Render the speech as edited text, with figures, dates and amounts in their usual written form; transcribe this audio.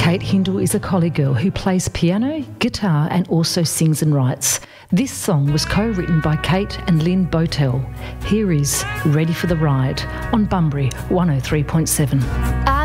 Kate Hindle is a Collie girl who plays piano, guitar and also sings and writes. This song was co-written by Kate and Lynn Botel. Here is Ready for the Ride on Bunbury 103.7.